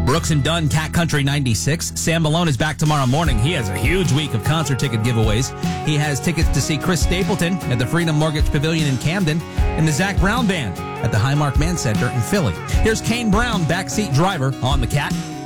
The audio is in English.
Brooks and Dunn, Cat Country 96. Sam Malone is back tomorrow morning. He has a huge week of concert ticket giveaways. He has tickets to see Chris Stapleton at the Freedom Mortgage Pavilion in Camden and the Zach Brown Band at the Highmark Man Center in Philly. Here's Kane Brown, backseat driver on the Cat.